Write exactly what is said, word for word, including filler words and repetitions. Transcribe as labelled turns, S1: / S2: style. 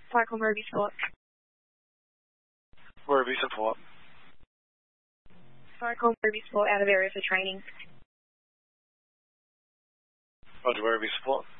S1: Cycle Werribee Sport.
S2: Werribee support.
S1: Cycle Werribee Sport out of area for training.
S2: Roger, Werribee support.